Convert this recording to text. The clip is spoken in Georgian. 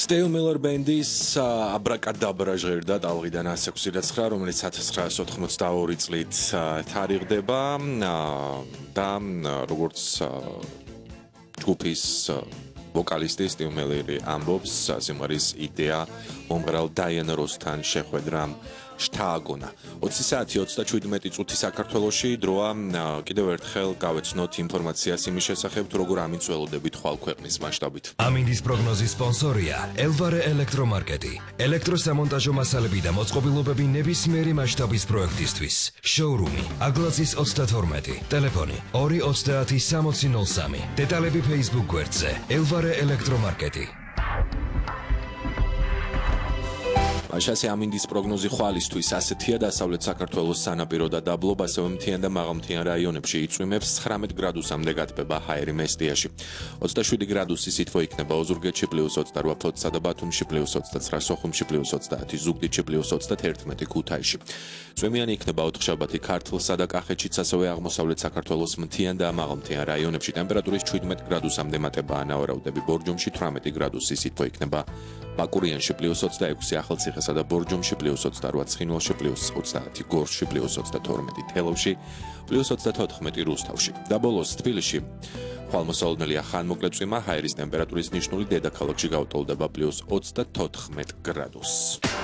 Steve Miller Band-ის Abracadabra ჟღერდა ტალღიდან 169, რომელიც 1982 წლით თარიღდება და როგორც ჯგუფის ვოკალისტი Steve Miller ამბობს, სიმღერის იდეა მომღერალ Diana Ross-თან შეხვედრა შთააგონა. 20 საათი 37 წუთი საქართველოში დროა კიდევ ერთხელ გავეცნოთ ინფორმაციას იმის შესახებ, თუ როგორ ამიწველოდებით ხვალ ქვეყნის მასშტაბით. ამინდის პროგნოზის სპონსორია Elvare ელექტრომარკეტი. ელექტროსამონტაჟო მასალები და მოწყობილობები ნებისმიერი მასშტაბის პროექტისთვის. შოურუმი აგლაცის 32, ტელეფონი 230 დეტალები Facebook გვერდზე Elvare ელექტრომარკეტი. Așa ამინდის პროგნოზი ხვალისთვის ასეთია დასავლეთ საქართველოს სანაპირო და დაბლობ, ასევე მთიან და მაღალმთიან რაიონებში იწვიმებს 19 გრადუსამდე გათბება ჰაერი მესტიაში. 27 გრადუსი სითბო იქნება ოზურგეთში +28 ფოთსა და ბათუმში +29 სოხუმში +30 ზუგდიდში +31 ქუთაისში. წვიმიანი იქნება ოთხშაბათი ქართლსა და კახეთშიც, ასევე აღმოსავლეთ საქართველოს მთიან და მაღალმთიან რაიონებში ტემპერატურის 17 გრადუსამდე მატებაა ნავარაუდები. ბორჯომში 18 გრადუსი სითბო იქნება. ბაკურიანში +26 ახალციხესა და ბორჯომში +28 ცხpráვალში +30 გორში +32 თელავში +34 რუსთავში და ბოლოს თბილისში ხვალმოსავლნელია ხანმოკლე წვიმა ჰაერის ტემპერატურის ნიშნული დედაქალაქში გაუტოლდება +34 გრადუსს.